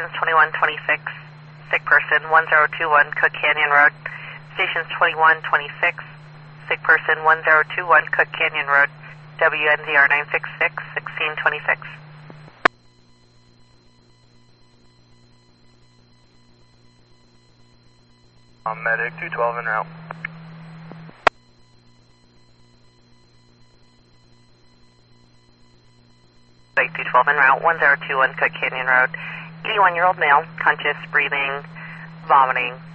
Stations 2126, sick person 1021 Cook Canyon Road. Stations 2126, sick person 1021 Cook Canyon Road. WNZR 966, 1626. Medic 212 en route. Medic 212 en route, 1021 Cook Canyon Road. 81-year-old male, conscious, breathing, vomiting.